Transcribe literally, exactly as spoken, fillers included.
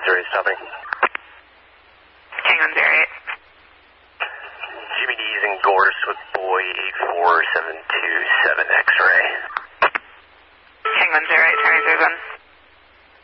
zero eight stopping. Hang on, zero eight. Jimmy D's in Gorse with boy eight four seven two seven X-ray. Hang on, zero eight, turning zero one.